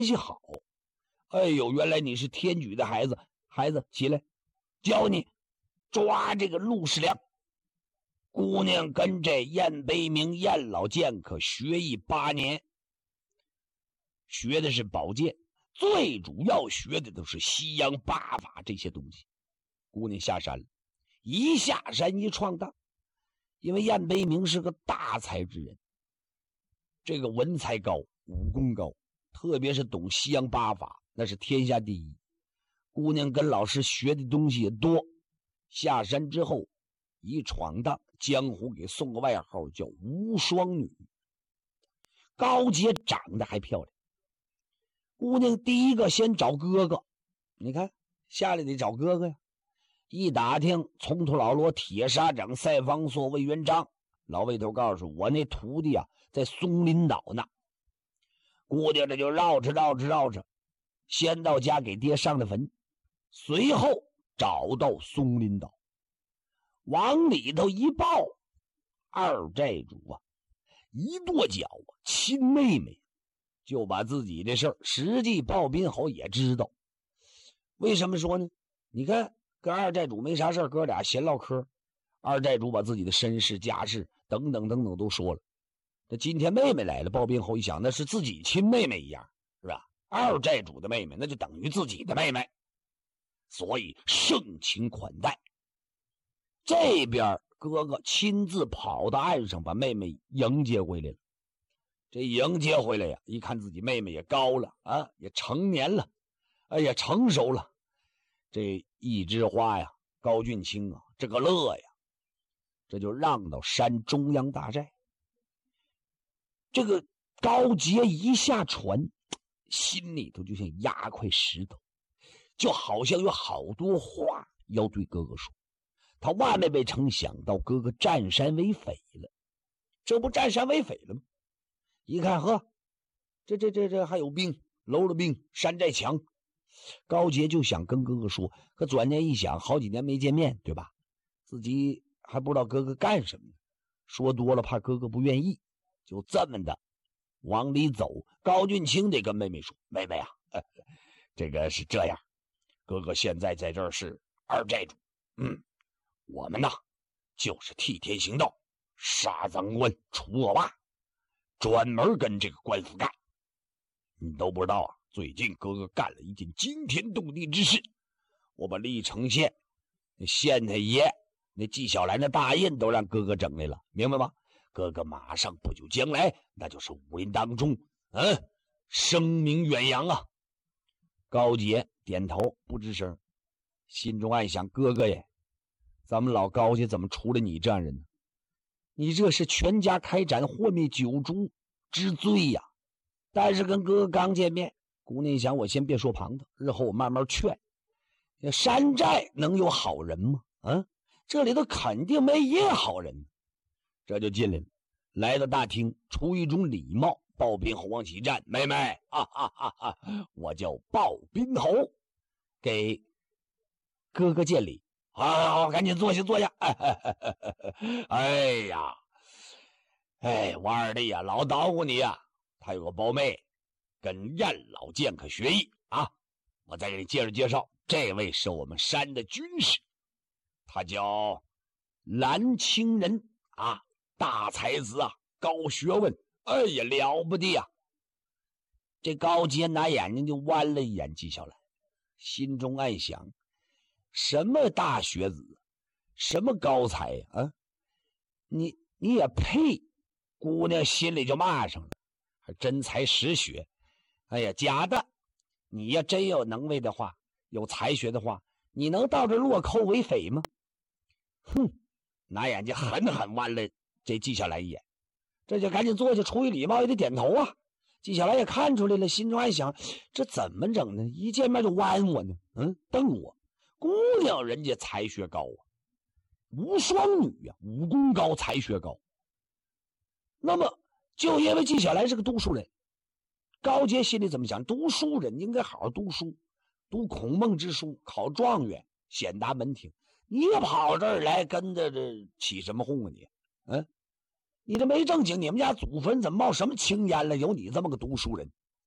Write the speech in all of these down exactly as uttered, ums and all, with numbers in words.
系好。哎呦，原来你是天举的孩子，孩子起来，教你抓这个陆世良。姑娘跟这晏悲明晏老剑客学艺八年，学的是宝剑，最主要学的都是西洋八法这些东西。姑娘下山了，一下山一闯荡，因为晏悲明是个大才之人，这个文才高，武功高，特别是懂西洋八法，那是天下第一。姑娘跟老师学的东西也多，下山之后一闯荡，江湖给送个外号叫无双女。高洁长得还漂亮，姑娘第一个先找哥哥，你看下来得找哥哥呀。一打听，从头老罗铁砂掌赛方朔魏元璋，老魏头告诉我那徒弟啊在松林岛呢。姑娘这就绕着绕着绕着，先到家给爹上了坟，随后找到松林岛，往里头一抱，二寨主啊一跺脚啊，亲妹妹，就把自己的事儿，实际鲍宾侯也知道。为什么说呢？你看跟二寨主没啥事，哥俩闲唠嗑，二寨主把自己的身世家世等等等等都说了。这今天妹妹来了，鲍宾侯一想，那是自己亲妹妹一样，是吧？二寨主的妹妹那就等于自己的妹妹，所以盛情款待。这边哥哥亲自跑到岸上把妹妹迎接回来了。这迎接回来呀，一看自己妹妹也高了啊，也成年了，哎呀成熟了。这一枝花呀，高俊卿啊，这个乐呀，这就让到山中央大寨。这个高洁一下船，心里头就像压块石头，就好像有好多话要对哥哥说。他万万没曾想到哥哥占山为匪了，这不占山为匪了吗？一看呵，这这这这还有兵，搂了兵，山寨强。高洁就想跟哥哥说，可转念一想，好几年没见面，对吧？自己还不知道哥哥干什么呢，说多了怕哥哥不愿意，就这么的往里走。高俊卿得跟妹妹说，妹妹啊，呃、这个是这样，哥哥现在在这儿是二寨主，嗯，我们呢就是替天行道，杀赃官除恶霸，专门跟这个官府干。你都不知道啊，最近哥哥干了一件惊天动地之事，我把历城县那县太爷那纪晓岚的大印都让哥哥整来了，明白吗？哥哥马上不久将来那就是武林当中嗯，声名远扬啊。高洁点头不吱声，心中暗想，哥哥耶，咱们老高家怎么出了你这样人呢？你这是全家开展祸灭九族之罪呀！但是跟哥哥刚见面，姑娘想，我先别说旁的，日后我慢慢劝。山寨能有好人吗？啊，这里头肯定没一个好人。这就进来了，来到大厅，出一种礼貌。鲍宾侯往起站，妹妹，哈哈哈哈，我叫鲍宾侯，给哥哥见礼。好好好，赶紧坐下坐下。哎, 哎呀，哎，我二弟呀，老捣鼓你呀。他有个胞妹，跟晏老剑客学艺啊。我再给你介绍介绍，这位是我们山的军师，他叫蓝清人啊，大才子啊，高学问，哎呀，了不得呀！这高洁拿眼睛就弯了一眼纪晓岚，心中暗想，什么大学子，什么高才呀？啊，你你也配？姑娘心里就骂上了。还真才实学，哎呀，假的！你要真有能为的话，有才学的话，你能到这落寇为匪吗？哼！拿眼睛狠狠剜了这纪晓岚一眼，这就赶紧坐下，出于礼貌也得点头啊。纪晓岚也看出来了，心中暗想，这怎么整呢？一见面就剜我呢，嗯，瞪我。姑娘人家才学高啊，无双女啊，武功高，才学高。那么就因为纪晓岚是个读书人，高洁心里怎么想？读书人应该好好读书，读孔孟之书，考状元，显达门庭。你也跑这儿来跟着这起什么哄啊你？嗯，你这没正经，你们家祖坟怎么冒什么青烟了？有你这么个读书人，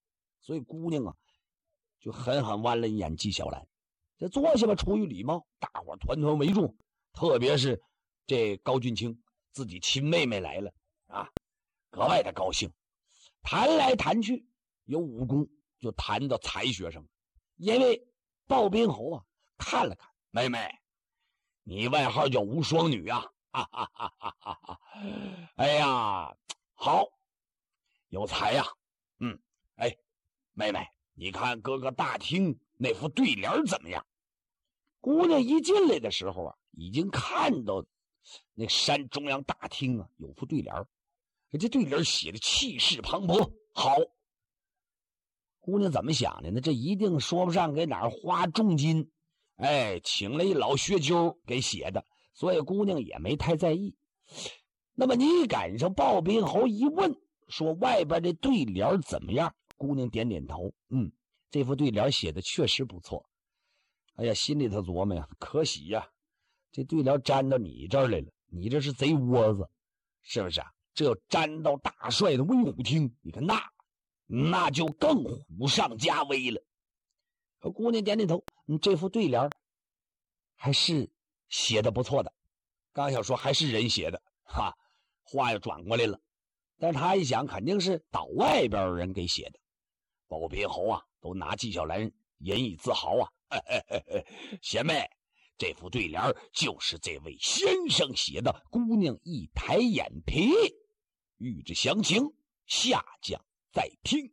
所以姑娘啊就狠狠剜了一眼纪晓岚。这坐下吧，出于礼貌，大伙团团围住，特别是这高俊卿自己亲妹妹来了啊，格外的高兴。谈来谈去，有武功就谈到才学上，因为鲍宾侯啊看了看妹妹，你外号叫无双女啊，哈哈哈哈哈哈！哎呀，好，有才呀、啊，嗯，哎，妹妹，你看哥哥大厅那副对联怎么样？姑娘一进来的时候啊，已经看到那山中央大厅啊有副对联，这对联写的气势磅礴，好。姑娘怎么想的呢？这一定说不上给哪儿花重金，哎，请了一老学究给写的，所以姑娘也没太在意。那么你赶上鲍宾侯一问，说外边这对联怎么样？姑娘点点头，嗯，这副对联写的确实不错。哎呀，心里头琢磨呀，可喜呀，这对联粘到你这儿来了，你这是贼窝子，是不是啊？这要粘到大帅的威虎厅，你看那那就更虎上加威了。姑娘点点头，嗯，这副对联还是写的不错的。刚想说还是人写的，哈，话又转过来了。但是他一想，肯定是岛外边人给写的。鲍宾侯啊，都拿纪晓岚引以自豪啊！嘿嘿嘿嘿，贤妹，这副对联就是这位先生写的。姑娘一抬眼皮，欲知详情，下讲再听。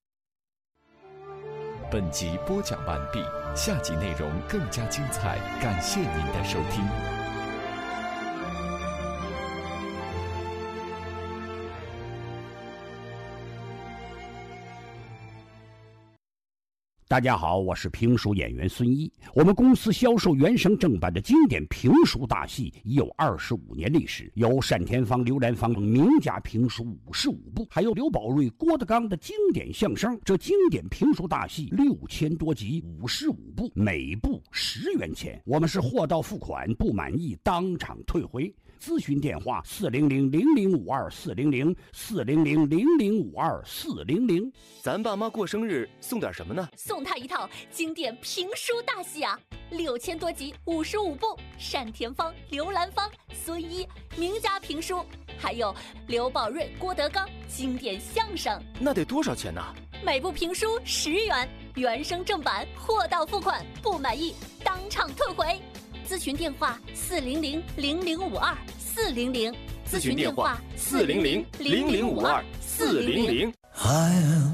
本集播讲完毕，下集内容更加精彩，感谢您的收听。 大家好，我是评书演员孙一。我们公司销售原声正版的经典评书大戏已有二十五年历史，有单田芳、刘兰芳名家评书五十五部，还有刘宝瑞、郭德纲的经典相声。这经典评书大戏六千多集，五十五部，每部十元钱。我们是货到付款，不满意当场退回。咨询电话：四零零零零五二四零零四零零零零五二四零零。 咱爸妈过生日送点什么呢？ 送他一套经典评书大戏啊，六千多集，五十五部，单田芳、刘兰芳、孙一名家评书，还有刘宝瑞、郭德纲经典相声。 那得多少钱呢？ 每部评书十元，原声正版，货到付款，不满意当场退回。咨询电话：四零零零零五二四零零。 咨询电话：四零零零零五二四零零。